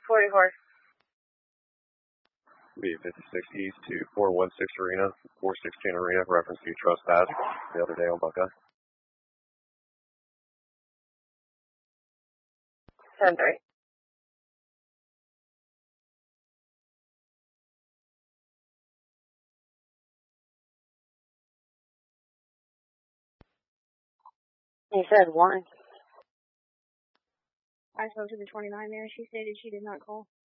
44. B56 East to 416 Arena, 416 Arena, reference to trespass the other day on Buckeye. 10-3. You said 1. I spoke to the 29 there. She stated she did not call.